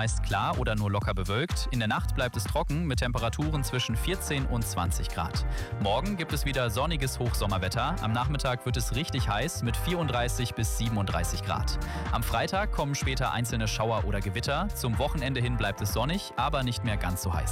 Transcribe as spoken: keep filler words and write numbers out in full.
meist klar oder nur locker bewölkt. In der Nacht bleibt es trocken mit Temperaturen zwischen vierzehn und zwanzig Grad. Morgen gibt es wieder sonniges Hochsommerwetter. Am Nachmittag wird es richtig heiß mit vierunddreißig bis siebenunddreißig Grad. Am Freitag kommen später einzelne Schauer oder Gewitter. Zum Wochenende hin bleibt es sonnig, aber nicht mehr ganz so heiß.